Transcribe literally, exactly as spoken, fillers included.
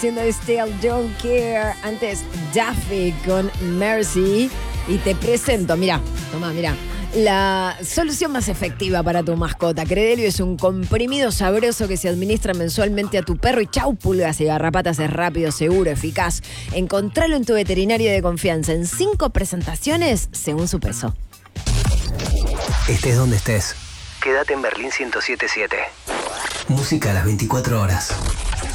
Haciendo Still Don't Care. Antes Duffy con Mercy. Y te presento, mira, toma, mira. La solución más efectiva para tu mascota. Credelio es un comprimido sabroso que se administra mensualmente a tu perro y chau pulgas y garrapatas. Es rápido, seguro, eficaz. Encontralo en tu veterinario de confianza en cinco presentaciones según su peso. Estés donde estés, quédate en Berlín ciento siete punto siete. Música a las veinticuatro horas.